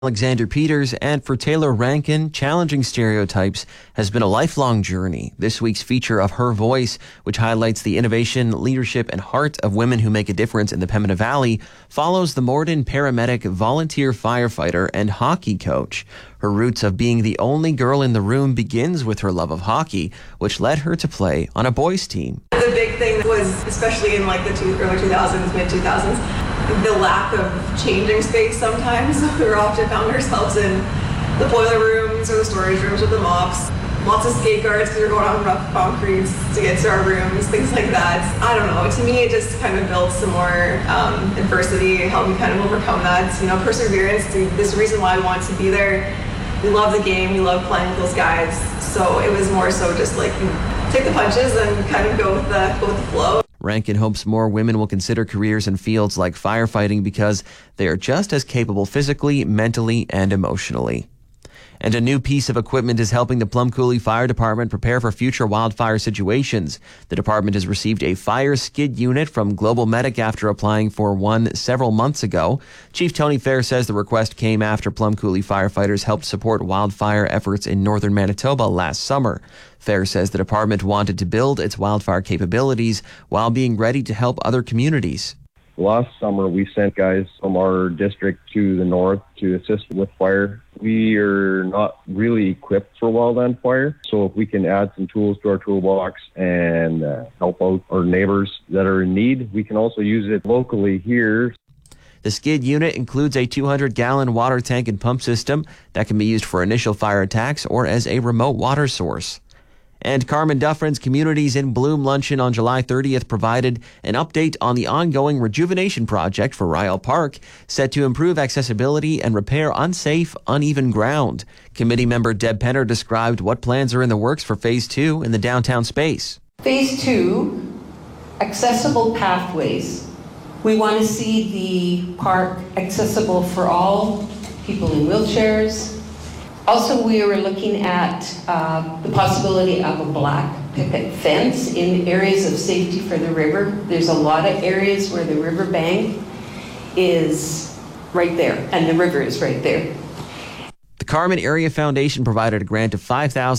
Alexander Peters, and for Taylor Rankin, challenging stereotypes has been a lifelong journey. This week's feature of Her Voice, which highlights the innovation, leadership, and heart of women who make a difference in the Pembina Valley, follows the Morden paramedic, volunteer firefighter, and hockey coach. Her roots of being the only girl in the room begins with her love of hockey, which led her to play on a boys' team. The big thing was, especially in like the early 2000s, mid 2000s, the lack of changing space sometimes. We were often found ourselves in the boiler rooms or the storage rooms with the mops. Lots of skate guards because we were going on rough concretes to get to our rooms, things like that. I don't know. To me, it just kind of built some more adversity, helped me kind of overcome that. You know, perseverance. There's a reason why I want to be there. We love the game. We love playing with those guys. So it was more so just like take the punches and kind of go with the flow. Rankin hopes more women will consider careers in fields like firefighting because they are just as capable physically, mentally, and emotionally. And a new piece of equipment is helping the Plum Coulee Fire Department prepare for future wildfire situations. The department has received a fire skid unit from Global Medic after applying for one several months ago. Chief Tony Fair says the request came after Plum Coulee firefighters helped support wildfire efforts in northern Manitoba last summer. Fair says the department wanted to build its wildfire capabilities while being ready to help other communities. Last summer, we sent guys from our district to the north to assist with fire. We are not really equipped for wildland fire, so if we can add some tools to our toolbox and help out our neighbors that are in need, we can also use it locally here. The skid unit includes a 200-gallon water tank and pump system that can be used for initial fire attacks or as a remote water source. And Carmen Dufresne's Communities in Bloom luncheon on July 30th provided an update on the ongoing rejuvenation project for Ryle Park, set to improve accessibility and repair unsafe, uneven ground. Committee member Deb Penner described what plans are in the works for Phase 2 in the downtown space. Phase 2, accessible pathways. We want to see the park accessible for all people in wheelchairs. Also, we were looking at the possibility of a black picket fence in areas of safety for the river. There's a lot of areas where the river bank is right there, and the river is right there. The Carmen Area Foundation provided a grant of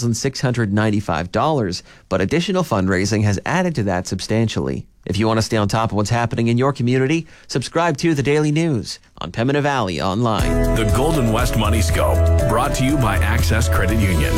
$5,695, but additional fundraising has added to that substantially. If you want to stay on top of what's happening in your community, subscribe to The Daily News on Pembina Valley Online. The Golden West Money Scope, brought to you by Access Credit Union.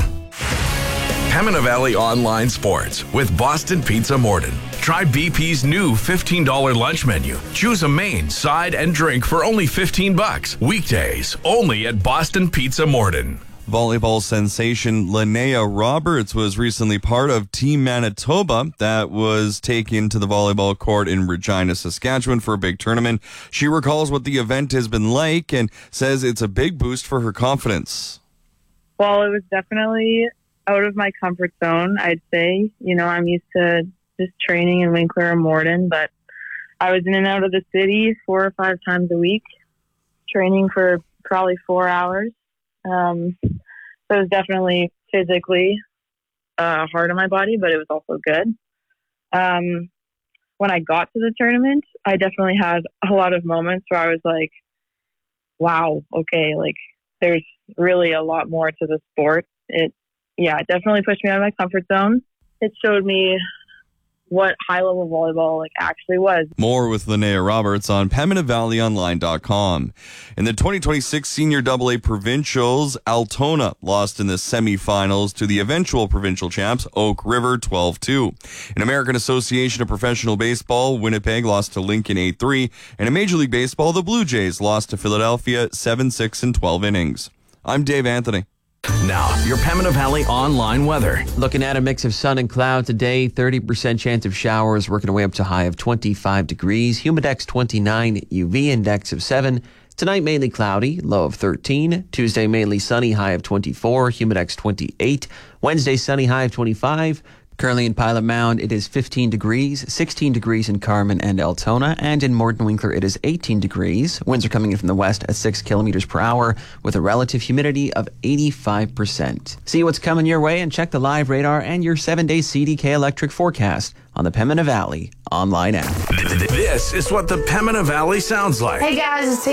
Pembina Valley Online Sports with Boston Pizza Morden. Try BP's new $15 lunch menu. Choose a main, side, and drink for only $15. Weekdays, only at Boston Pizza Morden. Volleyball sensation Linnea Roberts was recently part of Team Manitoba that was taken to the volleyball court in Regina, Saskatchewan for a big tournament. She recalls what the event has been like and says it's a big boost for her confidence. Well, it was definitely out of my comfort zone, I'd say. You know, I'm used to just training in Winkler and Morden, but I was in and out of the city 4 or 5 times a week, training for probably 4 hours. So it was definitely physically hard on my body, but it was also good. When I got to the tournament, I definitely had a lot of moments where I was like, wow, okay, like there's really a lot more to the sport. It definitely pushed me out of my comfort zone. It showed me what high-level volleyball actually was. More with Linnea Roberts on PembinaValleyOnline.com. In the 2026 Senior AA Provincials, Altona lost in the semifinals to the eventual provincial champs, Oak River, 12-2. In American Association of Professional Baseball, Winnipeg lost to Lincoln 8-3. And in Major League Baseball, the Blue Jays lost to Philadelphia 7-6 in 12 innings. I'm Dave Anthony. Now, your Pembina Valley online weather. Looking at a mix of sun and cloud today, 30% chance of showers, working our way up to a high of 25 degrees. Humidex 29, UV index of 7. Tonight, mainly cloudy, low of 13. Tuesday, mainly sunny, high of 24. Humidex 28. Wednesday, sunny, high of 25. Currently in Pilot Mound, it is 15 degrees, 16 degrees in Carmen and Altona, and in Morden Winkler, it is 18 degrees. Winds are coming in from the west at 6 kilometers per hour with a relative humidity of 85%. See what's coming your way and check the live radar and your 7-day CDK electric forecast on the Pembina Valley online app. This is what the Pembina Valley sounds like. Hey guys, it's